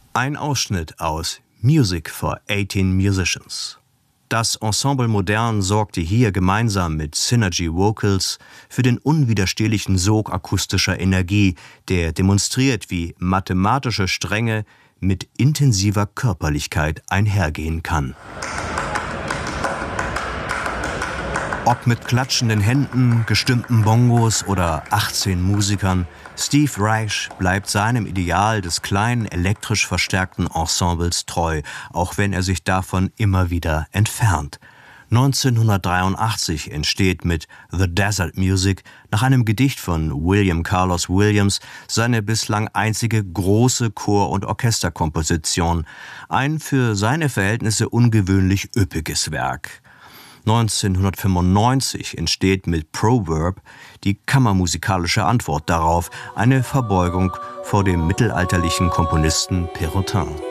Ein Ausschnitt aus Music for 18 Musicians. Das Ensemble Modern sorgte hier gemeinsam mit Synergy Vocals für den unwiderstehlichen Sog akustischer Energie, der demonstriert, wie mathematische Strenge mit intensiver Körperlichkeit einhergehen kann. Ob mit klatschenden Händen, gestimmten Bongos oder 18 Musikern, Steve Reich bleibt seinem Ideal des kleinen, elektrisch verstärkten Ensembles treu, auch wenn er sich davon immer wieder entfernt. 1983 entsteht mit The Desert Music nach einem Gedicht von William Carlos Williams seine bislang einzige große Chor- und Orchesterkomposition, ein für seine Verhältnisse ungewöhnlich üppiges Werk. 1995 entsteht mit Proverb die kammermusikalische Antwort darauf, eine Verbeugung vor dem mittelalterlichen Komponisten Perrotin.